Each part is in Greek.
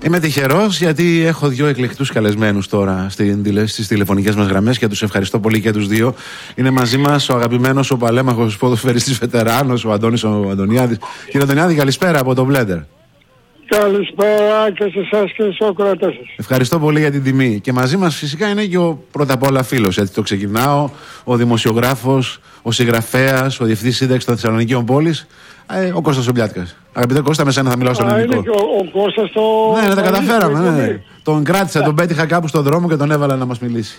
Είμαι τυχερός γιατί έχω δύο εκλεκτούς καλεσμένους τώρα στις τηλεφωνικές μας γραμμές και τους ευχαριστώ πολύ και τους δύο. Είναι μαζί μας ο αγαπημένος, ο παλέμαχος ποδοσφαιριστής βετεράνος, ο Αντώνης ο Αντωνιάδης. Κύριε Αντωνιάδη, καλησπέρα από το Blender. Καλησπέρα και σε εσάς και στους ακροατές σας. Ευχαριστώ πολύ για την τιμή. Και μαζί μας φυσικά είναι και ο πρώτα απ' όλα φίλος. Έτσι το ξεκινάω, ο δημοσιογράφος, ο συγγραφέας, ο διευθυντής σύνταξης των Θεσσαλονικίων Πόλης, ο Κώστας Ομπιάτικας. Αγαπητέ Κώστα, με σένα θα μιλάω στον ελληνικό. Είναι και ο Κώστας το... Ναι, τα καταφέραμε. Ναι. Τον κράτησα, τον πέτυχα κάπου στον δρόμο και τον έβαλα να μας μιλήσει.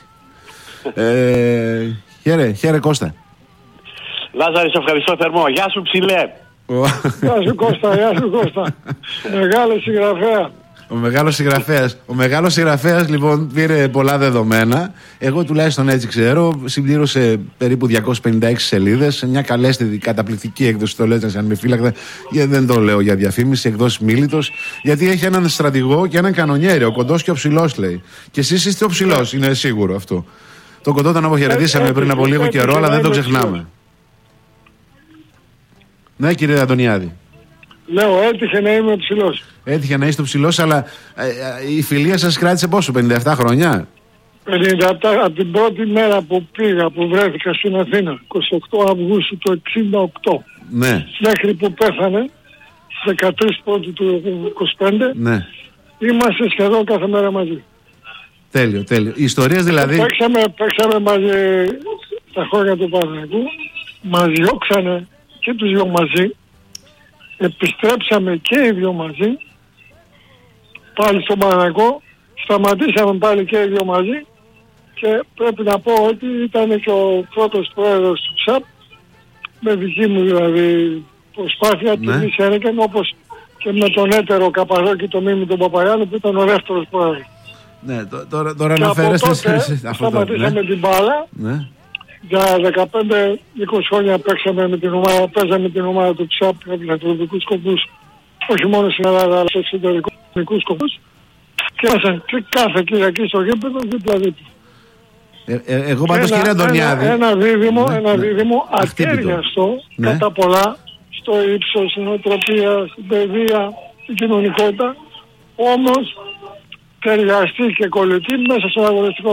Χαίρε Κώστα. Λάζαρη, σε ευχαριστώ θερμό. Γεια σου ψηλέ. Γεια σου Κώστα. Μεγάλο συγγραφέα. Ο μεγάλος συγγραφέας λοιπόν πήρε πολλά δεδομένα. Εγώ τουλάχιστον έτσι ξέρω. Συμπλήρωσε περίπου 256 σελίδες. Μια καλέστη καταπληκτική έκδοση, το λέτε αν με φύλακτα. Γιατί δεν το λέω για διαφήμιση, εκδόση Μίλητος. Γιατί έχει έναν στρατηγό και έναν κανονιέρη. Ο κοντός και ο ψηλός λέει. Και εσείς είστε ο ψηλός, είναι σίγουρο αυτό. Το κοντό τον αποχαιρετήσαμε πριν από λίγο καιρό, αλλά δεν το ξεχνάμε. Ναι, κύριε Αντωνιάδη. Λέω, έτυχε να είμαι ψηλός. Έτυχε να είστε ψηλός, αλλά η φιλία σας κράτησε πόσο, 57 χρόνια? 57, από την πρώτη μέρα που πήγα, που βρέθηκα στην Αθήνα, 28 Αυγούστου του 68. Ναι. Μέχρι που πέθανε, στις 13 Πρώτου του 25, ναι. Είμαστε σχεδόν κάθε μέρα μαζί. Τέλειο. Οι ιστορίες δηλαδή... Παίξαμε μαζί τα χώρια του Παναθηναϊκού, μας διώξανε και τους δυο μαζί, επιστρέψαμε και οι δυο μαζί, πάλι στον Παναθηναϊκό, σταματήσαμε πάλι και οι δυο μαζί και πρέπει να πω ότι ήταν και ο πρώτος πρόεδρος του ΨΑΠ, με δική μου δηλαδή προσπάθεια του Μισέρεκεν, όπως και με τον έτερο Καπαδόκη, τον Μίμη τον Παπαγιάννη που ήταν ο δεύτερος πρόεδρος. Ναι, τώρα αναφέρεστε... Σταματήσαμε την μπάλα. Ναι. Για 15-20 χρόνια παίζαμε με την ομάδα του ΨΑΠ για φιλανθρωπικούς σκοπούς, όχι μόνο στην Ελλάδα αλλά σε εξωτερικούς σκοπούς, και ήμασταν κάθε Κυριακή στο γήπεδο δίπλα-δίπλα. Εγώ πάντως κύριε Αντωνιάδη... Ένα δίδυμο ατέριαστο κατά πολλά, στο ύψος, στην νοοτροπία, στην παιδεία, στην κοινωνικότητα, όμως ταιριαστή και κολλητή μέσα στον αγωνιστικό